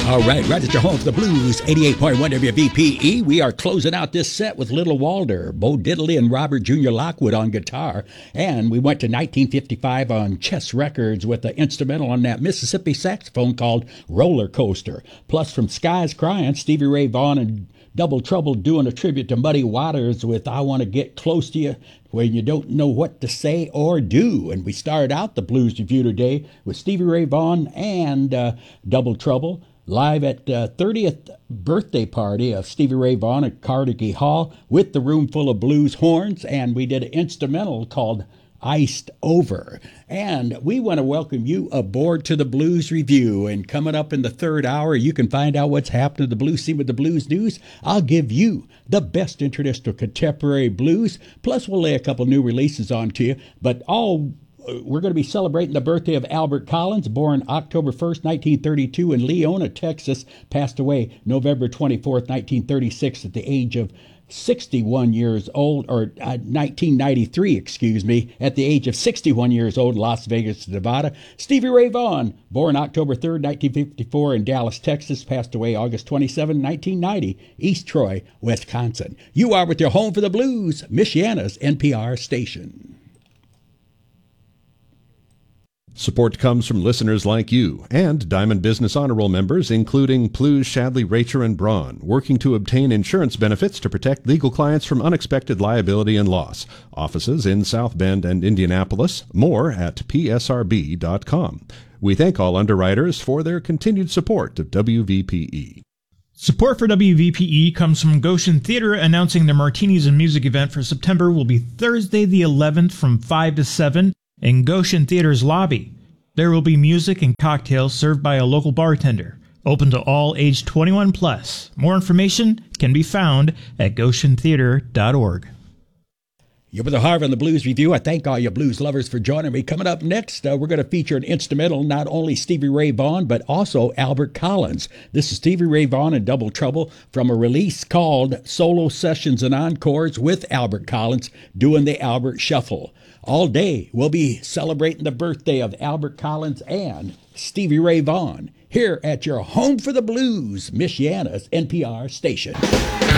All right, right at your home for the blues, 88.1 WVPE. We are closing out this set with Little Walter, Bo Diddley, and Robert Jr. Lockwood on guitar. And we went to 1955 on Chess Records with the instrumental on that Mississippi saxophone called Roller Coaster. Plus from Skies Crying, Stevie Ray Vaughan and Double Trouble doing a tribute to Muddy Waters with I Want to Get Close to You when you don't know what to say or do. And we started out the Blues Review today with Stevie Ray Vaughan and Double Trouble live at 30th birthday party of Stevie Ray Vaughan at Carnegie Hall with the Room Full of Blues horns. And we did an instrumental called Iced Over. And we want to welcome you aboard to the Blues Review. And coming up in the third hour, you can find out what's happening to the blues scene with the blues news. I'll give you the best introduction to contemporary blues. Plus, we'll lay a couple new releases on to you. But we're going to be celebrating the birthday of Albert Collins, born October 1st, 1932 in Leona, Texas, passed away November 24th, 1936 at the age of 61 years old, or 1993, excuse me, at the age of 61 years old in Las Vegas, Nevada. Stevie Ray Vaughan, born October 3rd, 1954 in Dallas, Texas, passed away August 27, 1990, East Troy, Wisconsin. You are with your home for the blues, Michiana's NPR station. Support comes from listeners like you and Diamond Business Honor Roll members, including Plews, Shadley, Racher, and Braun, working to obtain insurance benefits to protect legal clients from unexpected liability and loss. Offices in South Bend and Indianapolis. More at psrb.com. We thank all underwriters for their continued support of WVPE. Support for WVPE comes from Goshen Theater, announcing their Martinis and Music event for September will be Thursday the 11th from 5 to 7. In Goshen Theater's lobby. There will be music and cocktails served by a local bartender. Open to all age 21 plus. More information can be found at goshentheater.org. You're with the Harv on the Blues Review. I thank all you blues lovers for joining me. Coming up next, we're going to feature an instrumental, not only Stevie Ray Vaughan, but also Albert Collins. This is Stevie Ray Vaughan and Double Trouble from a release called Solo Sessions and Encores with Albert Collins, doing the Albert Shuffle. All day, we'll be celebrating the birthday of Albert Collins and Stevie Ray Vaughan here at your home for the blues, Michiana's NPR station.